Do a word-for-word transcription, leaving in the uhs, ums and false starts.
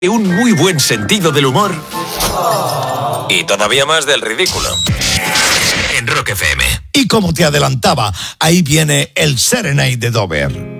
Un muy buen sentido del humor y todavía más del ridículo. En Rock F M. Y como te adelantaba, ahí viene el Serenade de Dover.